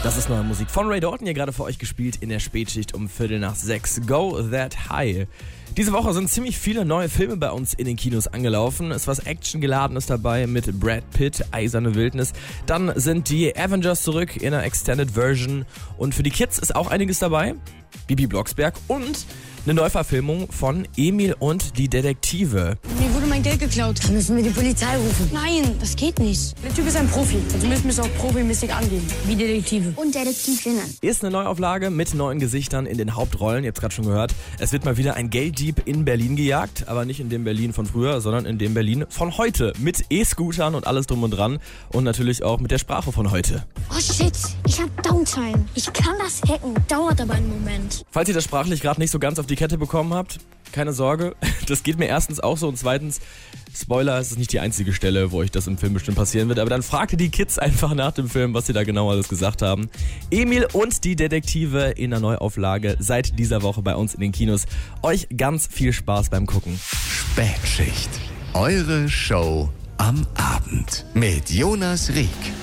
Das ist neue Musik von Ray Dalton, hier gerade für euch gespielt in der Spätschicht um 5:45. Go That High. Diese Woche sind ziemlich viele neue Filme bei uns in den Kinos angelaufen. Es ist was Actiongeladenes dabei mit Brad Pitt, Eiserne Wildnis. Dann sind die Avengers zurück in einer Extended Version. Und für die Kids ist auch einiges dabei. Bibi Blocksberg und eine Neuverfilmung von Emil und die Detektive. Mir wurde mein Geld geklaut. Dann müssen wir die Polizei rufen. Nein, das geht nicht. Der Typ ist ein Profi. Also müssen wir es auch profimäßig angehen. Wie Detektive. Und Detektivinnen. Ist eine Neuauflage mit neuen Gesichtern in den Hauptrollen. Ihr habt es gerade schon gehört. Es wird mal wieder ein Gelddieb in Berlin gejagt. Aber nicht in dem Berlin von früher, sondern in dem Berlin von heute. Mit E-Scootern und alles drum und dran. Und natürlich auch mit der Sprache von heute. Oh shit, ich hab Downtime. Ich kann das hacken. Dauert aber einen Moment. Falls ihr das sprachlich gerade nicht so ganz auf die Kette bekommen habt, keine Sorge. Das geht mir erstens auch so und zweitens, Spoiler, es ist nicht die einzige Stelle, wo euch das im Film bestimmt passieren wird, aber dann fragt ihr die Kids einfach nach dem Film, was sie da genau alles gesagt haben. Emil und die Detektive in der Neuauflage seit dieser Woche bei uns in den Kinos. Euch ganz viel Spaß beim Gucken. Spätschicht. Eure Show am Abend mit Jonas Rieck.